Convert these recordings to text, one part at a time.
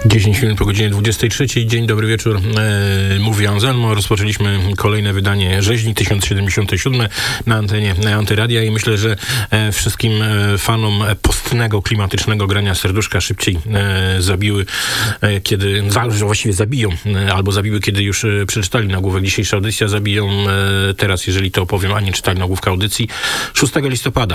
10 minut po godzinie 23. Dzień dobry wieczór. Mówi Anselmo. Rozpoczęliśmy kolejne wydanie Rzeźni 1077 na antenie Antyradia i myślę, że wszystkim fanom postnego, klimatycznego grania serduszka szybciej zabiły, kiedy, właściwie zabiją, albo zabiły, kiedy już przeczytali nagłówek dzisiejsza audycja, zabiją teraz, jeżeli to opowiem, a nie czytali nagłówka audycji, 6 listopada.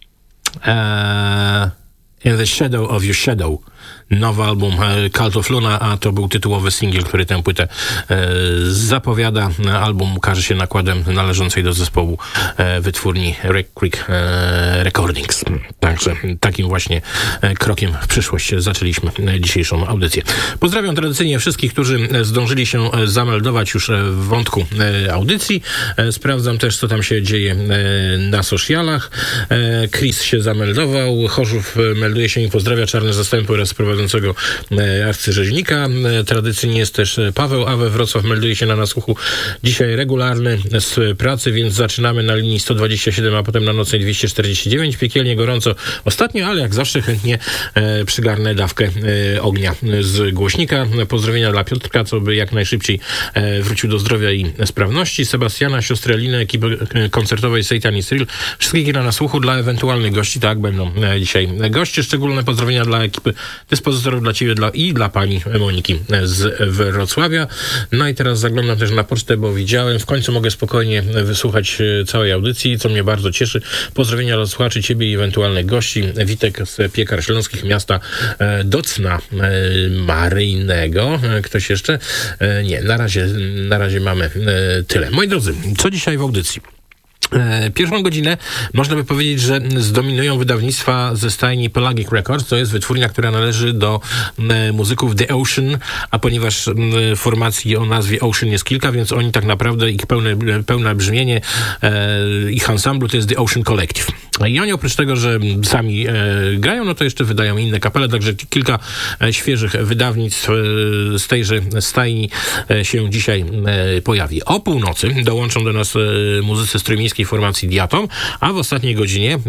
In the Shadow of Your Shadow. Nowy album Cult of Luna, a to był tytułowy singiel, który tę płytę zapowiada. Album ukaże się nakładem należącej do zespołu wytwórni Red Creek Recordings. Także takim właśnie krokiem w przyszłość zaczęliśmy dzisiejszą audycję. Pozdrawiam tradycyjnie wszystkich, którzy zdążyli się zameldować już w wątku audycji. Sprawdzam też, co tam się dzieje na socialach. Chris się zameldował. Chorzów melduje się i pozdrawia czarne zastępy oraz prowadzącego arcyrzeźnika. Tradycyjnie jest też Paweł Awe. Wrocław melduje się na nasłuchu. Dzisiaj regularny z pracy, więc zaczynamy na linii 127, a potem na nocnej 249. Piekielnie gorąco ostatnio, ale jak zawsze chętnie przygarnę dawkę ognia z głośnika. Pozdrowienia dla Piotrka, co by jak najszybciej wrócił do zdrowia i sprawności. Sebastiana, siostry Elinę, ekipy koncertowej Satan is Real. Wszystkich na nasłuchu dla ewentualnych gości. Tak, będą dzisiaj goście. Szczególne pozdrowienia dla ekipy dyspozytorów, dla ciebie i dla pani Moniki z Wrocławia. No i teraz zaglądam też na pocztę, bo widziałem, w końcu mogę spokojnie wysłuchać całej audycji, co mnie bardzo cieszy. Pozdrowienia dla słuchaczy, ciebie i ewentualnych gości. Witek z Piekar Śląskich, miasta Docna Maryjnego. Ktoś jeszcze? Nie, na razie mamy tyle. Moi drodzy, co dzisiaj w audycji? Pierwszą godzinę można by powiedzieć, że zdominują wydawnictwa ze stajni Pelagic Records. To jest wytwórnia, która należy do muzyków The Ocean, a ponieważ formacji o nazwie Ocean jest kilka, więc oni tak naprawdę, ich pełne brzmienie ich ansamblu to jest The Ocean Collective. I oni oprócz tego, że sami grają, no to jeszcze wydają inne kapele, także kilka świeżych wydawnictw z tejże stajni się dzisiaj pojawi. O północy dołączą do nas muzycy strójmiejskiej formacji Diatom, a w ostatniej godzinie,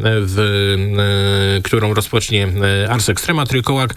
którą rozpocznie Ars Extrema, Trójkołak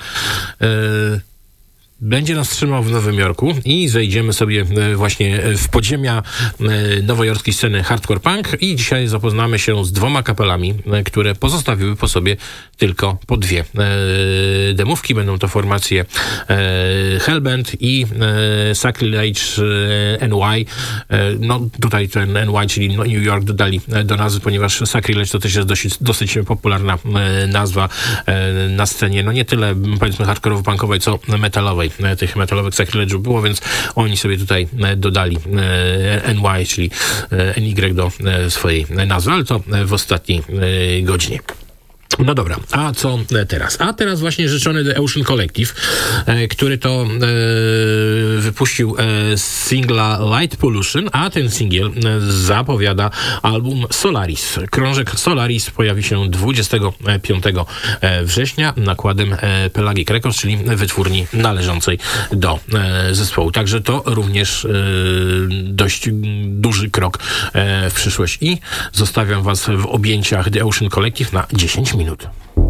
będzie nas trzymał w Nowym Jorku i zejdziemy sobie właśnie w podziemia nowojorskiej sceny hardcore punk i dzisiaj zapoznamy się z dwoma kapelami, które pozostawiły po sobie tylko po dwie demówki. Będą to formacje Hellbent i Sacrilege NY. No tutaj ten NY, czyli New York, dodali do nazwy, ponieważ Sacrilege to też jest dosyć popularna nazwa na scenie, no nie tyle powiedzmy hardkorowo-punkowej, co metalowej. Tych metalowych Sacrilege'ów było, więc oni sobie tutaj dodali NY, czyli NY do swojej nazwy, ale to w ostatniej godzinie. No dobra, a co teraz? A teraz właśnie rzeczony The Ocean Collective, który to wypuścił singla Light Pollution, a ten singiel zapowiada album Solaris. Krążek Solaris pojawi się 25 września nakładem Pelagic Records, czyli wytwórni należącej do zespołu. Także to również dość duży krok w przyszłość i zostawiam was w objęciach The Ocean Collective na 10 minut.